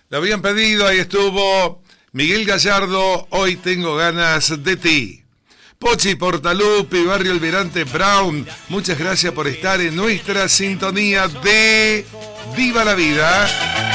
Lo habían pedido, ahí estuvo Miguel Gallardo, Hoy tengo ganas de ti. Pochi Portalupi, Barrio Almirante Brown, muchas gracias por estar en nuestra sintonía de Viva la Vida.